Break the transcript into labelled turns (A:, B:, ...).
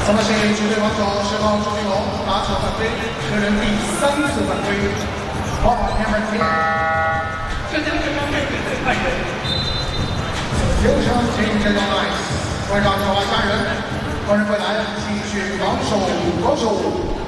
A: 我们是球队王手10号朱金龙打场犯规，个人第3次犯规。Ball number 10。这就是刚才最快的。球场进这种 nice， 会让小花杀人，官人未来继续防守，防守。